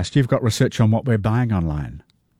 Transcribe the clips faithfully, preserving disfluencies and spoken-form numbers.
podcast, you've got research on what we're buying online.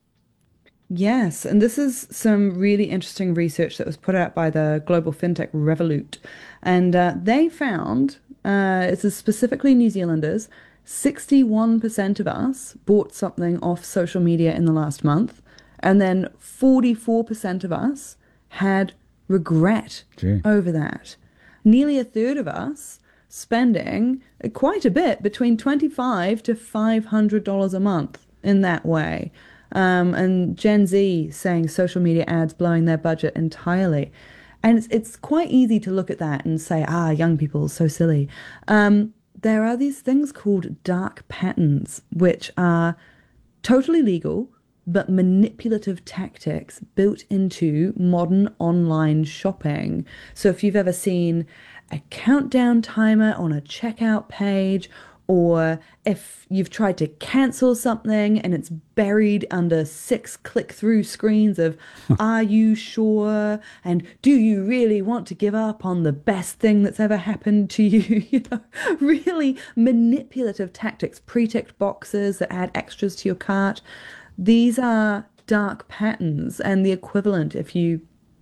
Yes, and this is some really interesting research that was put out by the global fintech Revolut. And uh, they found, uh, this is specifically New Zealanders, sixty-one percent of us bought something off social media in the last month, and then forty-four percent of us had regret Gee. over that. Nearly a third of us spending quite a bit, between twenty-five to five hundred dollars a month in that way. Um, and Gen Z saying social media ads blowing their budget entirely. And it's, it's quite easy to look at that and say, ah, young people, so silly. Um, there are these things called dark patterns, which are totally legal, but manipulative tactics built into modern online shopping. So if you've ever seen a countdown timer on a checkout page, or if you've tried to cancel something and it's buried under six click-through screens of, are you sure? And do you really want to give up on the best thing that's ever happened to you? You know, really manipulative tactics, pre-ticked boxes that add extras to your cart. These are dark patterns, and the equivalent if you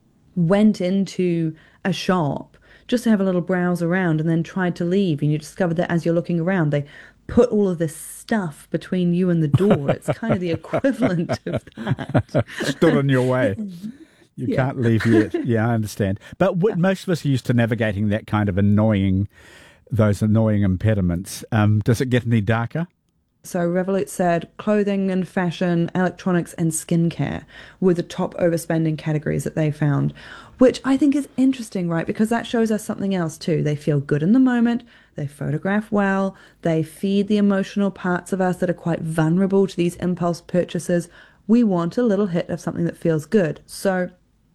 went into a shop just to have a little browse around and then tried to leave, and you discovered that as you're looking around, they put all of this stuff between you and the door. It's kind of the equivalent of that. Stood in your way. You Yeah. can't leave yet. Yeah, I understand. But w- most of us are used to navigating that kind of annoying, those annoying impediments. Um, does it get any darker? So Revolut said clothing and fashion, electronics and skincare were the top overspending categories that they found, which I think is interesting, right? Because that shows us something else too. They feel good in the moment, they photograph well, they feed the emotional parts of us that are quite vulnerable to these impulse purchases. We want a little hit of something that feels good. So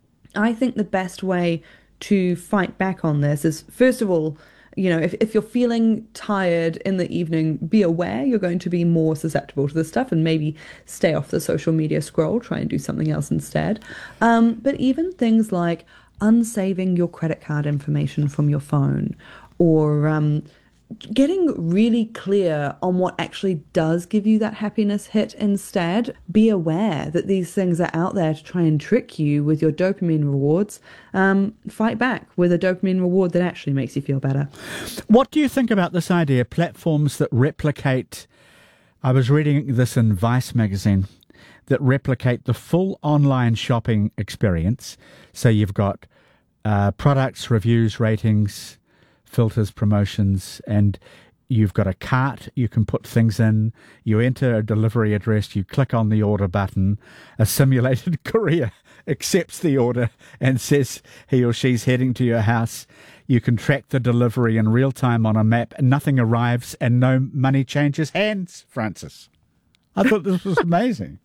I think the best way to fight back on this is, first of all, you know, if, if you're feeling tired in the evening, be aware you're going to be more susceptible to this stuff, and maybe stay off the social media scroll, try and do something else instead. Um, but even things like unsaving your credit card information from your phone, or um, getting really clear on what actually does give you that happiness hit instead. Be aware that these things are out there to try and trick you with your dopamine rewards. Um, fight back with a dopamine reward that actually makes you feel better. What do you think about this idea, platforms that replicate, I was reading this in Vice magazine, that replicate the full online shopping experience. So you've got uh, products, reviews, ratings, filters, promotions, and you've got a cart you can put things in. You enter a delivery address, you click on the order button, a simulated courier accepts the order and says he or she's heading to your house. You can track the delivery in real time on a map, and nothing arrives and no money changes hands, Frances. I thought this was amazing.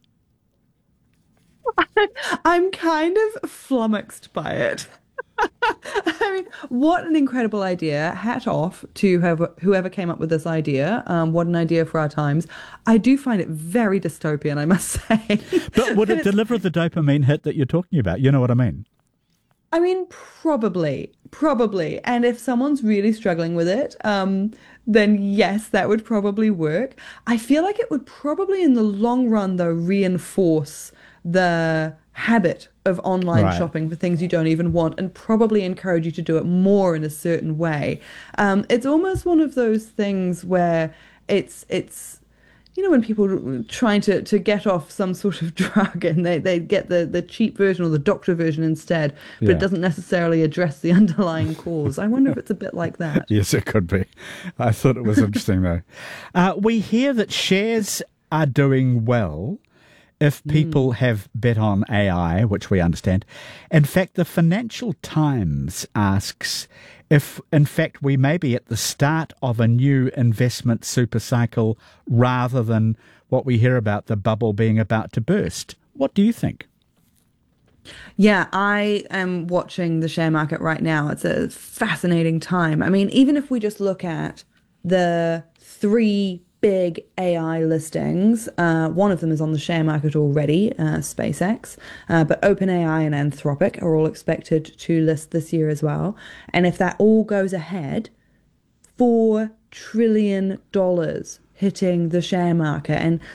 I'm kind of flummoxed by it. I mean, what an incredible idea. Hat off to whoever, whoever came up with this idea. Um, what an idea for our times. I do find it very dystopian, I must say. But would it It's- deliver the dopamine hit that you're talking about? You know what I mean? I mean, probably, probably. And if someone's really struggling with it, um, then yes, that would probably work. I feel like it would probably, in the long run, though, reinforce the habit of online Right. shopping for things you don't even want, and probably encourage you to do it more in a certain way. Um, it's almost one of those things where it's it's you know, when people are trying to, to get off some sort of drug and they, they get the, the cheap version or the doctor version instead, but Yeah. it doesn't necessarily address the underlying cause. I wonder if it's a bit like that. Yes, it could be. I thought it was interesting, though. Uh, we hear that shares are doing well if people have bet on A I, which we understand. In fact, the Financial Times asks if, in fact, we may be at the start of a new investment super cycle rather than what we hear about the bubble being about to burst. What do you think? Yeah, I am watching the share market right now. It's a fascinating time. I mean, even if we just look at the three big A I listings, uh, one of them is on the share market already, uh, SpaceX, uh, but OpenAI and Anthropic are all expected to list this year as well. And if that all goes ahead, four trillion dollars hitting the share market. And